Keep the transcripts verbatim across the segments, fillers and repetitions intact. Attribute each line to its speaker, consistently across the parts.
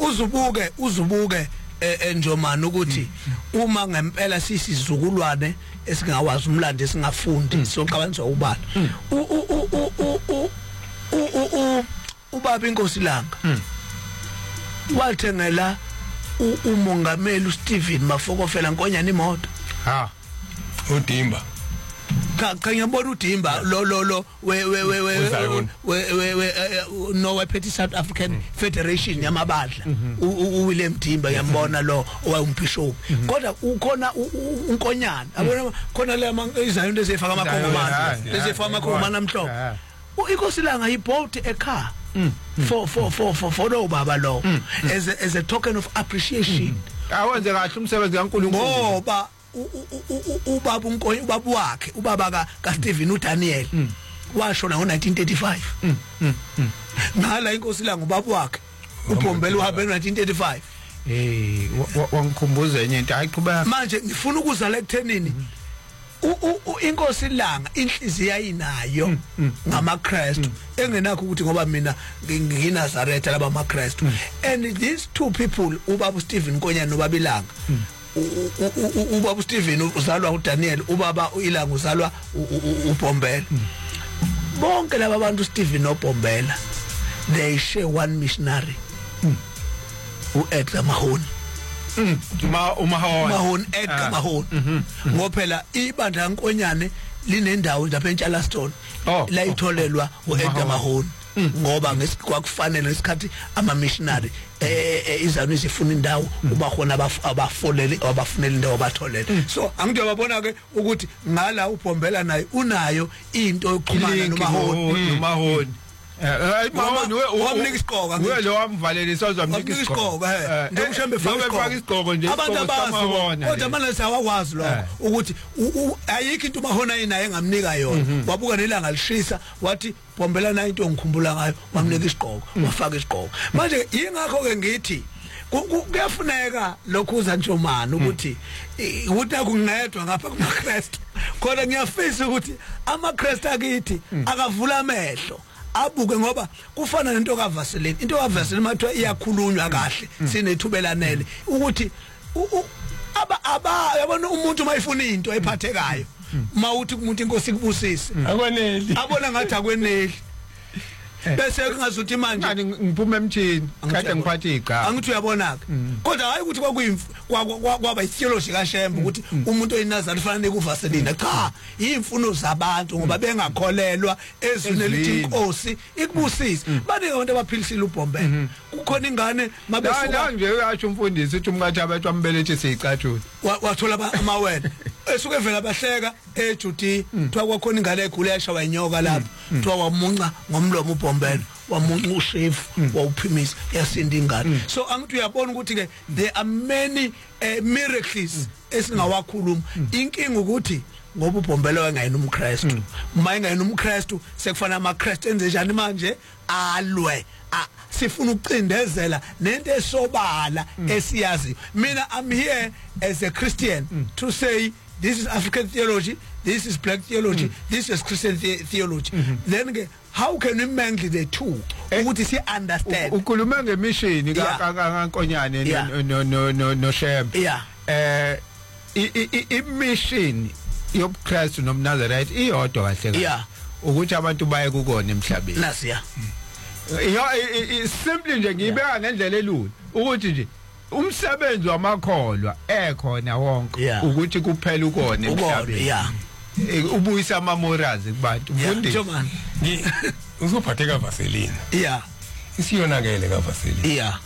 Speaker 1: uzubuke uzubuke enjomani ukuthi uma ngempela sisizukulwane esingawazi umlando esingafundi soqabanisa ubala u u u u ubaba inkosi langa wathengela umongameli uStephen Mafokofela Nkonyane imoto
Speaker 2: ha uDimba
Speaker 1: cha cha ngiyabona uDimba lo lo lo we we we we we no wephethe South African Federation yamabadla uWilliam Dimba ngiyambona lo owayumbishop kodwa ukhona uNkonyane abona khona le izayonto ezifaka amakhongomani ezifaka amakhongomani namhlophe inkosi langa ibought a car for for for for for lo baba lo as a, as a token of appreciation
Speaker 2: awenze kahle umsebenzi kaNkulunkulu
Speaker 1: ngoba ubaba uNkosi ubaba wakhe ubaba ka ka Stephen uDaniel washona ngo nineteen thirty-five ngala inkosi la ngubaba wakhe uBhombela uhambe ngo nineteen thirty-five
Speaker 2: eh wangikhumbuza enye into ayiqhubeka
Speaker 1: manje ngifuna ukuzala ekuthenini inkosi langa inhliziyo ayinayo ngamaKristu engenakho ukuthi ngoba mina nginazaretha laba maKristu and these two people ubaba Stephen Nkonyane nobaba Ilanga ubaba Stephen uzalwa uDaniel ubaba uIlanga uzalwa uBhombela bonke laba bantu Stephen noBhombela they share one missionary uEdgar Mahon
Speaker 2: uma umahona
Speaker 1: Mahon Edgar Mahon ngophela ibandla kaNkonyane linendawo lapha eNtshalastone la itholelwa uEdgar Mahon ngoba ngesikwakufanele ngesikhathi ama missionary eh izanu izifuna indawo uba khona abafolele abafunela indawo abatholele so angithi uyabona ke ukuthi ngala uBhombela naye unayo into yokuxhumana noMahon
Speaker 2: noMahon eh Mahon
Speaker 1: wamnika isiqoka
Speaker 2: ngiwe lo wamvalele sozamnika
Speaker 1: isiqoka nje ushambe faka
Speaker 2: isiqoka nje
Speaker 1: abantu abazi kodwa manje sawakwazi lokho ukuthi ayikho into uMahon ayinayo engamnika yona wabuka nelanga lishisa wathi Bhombela na into ngikhumbula ngayo wamnika isiqoka wafaka isiqoka manje yingakho ke ngithi kuyafuneka lokhu uzantshomani ukuthi ukuthi akungedwa ngapha kumaKristu kodwa ngiyafisa ukuthi amaKristu akithi akavula amehlo abuke ngoba kufana nento kaVaseline into kaVaseline mathiwa iyakhulunywa kahle sinethubelanele ukuthi aba aba yabona umuntu mayifuna into ephathekayo mawuthi umuntu inkosi kubusise
Speaker 2: akweneli
Speaker 1: abona ngathi akweneli bese kungazuthi manje
Speaker 2: ngani ngiphume emthini kade ngiphathe igama
Speaker 1: angithi uyabona ke kodwa hayi ukuthi kwakuyimfu kwaba itheology kaShembe ukuthi umuntu oyinazari fanele kuVaseline cha imfuno zabantu ngoba bengakholelwa ezwini elithi inkosi ikubusise bathi abantu abaphilisile uBhombela kukhona ingane
Speaker 2: mabesuka nje uyasho umfundisi uthi umkathi abantu ambelethi seyicathuza
Speaker 1: wathola amawena esuke vela bahleka eJudi kuthiwa kwakhona ingane egula yashaya inyoka lapho kuthiwa wamunca ngomlomo uBhombela wamunca ushefu wawuphimisa yasinda ingane so angithi uyabona ukuthi ke there are many miracles esingawakhuluma inkinga ukuthi ngoba uBhombela wangayina umKristu mayingayina umKristu sekufana amaKristu enze njani manje alwe sifuna ukucindezela nento esobala esiyazi mina I'm here as a Christian to say this is African theology, this is black theology, mm. this is Christian the theology. Mm-hmm. Then again, how can we mangle the two? What is he understand?
Speaker 2: Ukhuluma ngemission kaNkonyane no no no no Shembe.
Speaker 1: Yeah.
Speaker 2: Eh I mission yobuKristu nomNazarite iyodwa kahle kahle.
Speaker 1: Yeah.
Speaker 2: Ukuthi abantu baye kukona emhlabeni.
Speaker 1: Nasiya.
Speaker 2: Yeah, simply nje ngibeka ngendlela elula ukuthi nje umsebenzi wamakholwa ekhona wonke ukuthi kuphela ukona emhlabeni
Speaker 1: yeah
Speaker 2: ubuyisa ama morals kubantu mfundisi
Speaker 3: ngi uzophatheka Vaseline
Speaker 1: yeah
Speaker 3: isiyonakele kaVaseline
Speaker 1: yeah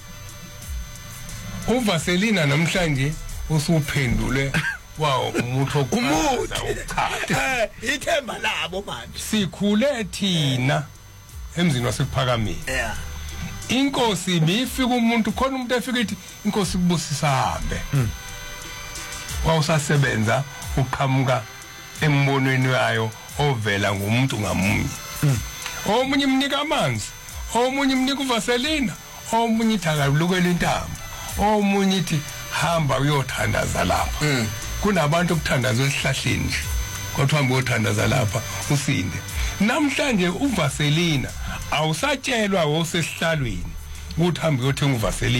Speaker 3: uVaseline namhlanje usuphendule wow umuntu
Speaker 1: umuntu eh ithemba labo manje
Speaker 3: sikhule thina emzini wasephakamile
Speaker 1: yeah
Speaker 3: inkosi mifika umuntu khona umuntu efika ithi inkosi kubusisa hambe wawusasebenza uqhamuka embonweni wayo ovela ngumuntu ngamunye omunye imnika amanzi omunye imnika uVaseline omunye ithakalukela intambo omunye ithi hamba uyothandaza lapha kunabantu okuthandaza esihlahleni nje kodwa hamba uyothandaza lapha usinde namhlanje uVaseline awusatshelwa wosesihlalweni ukuthi hambe uyothenga uVaseline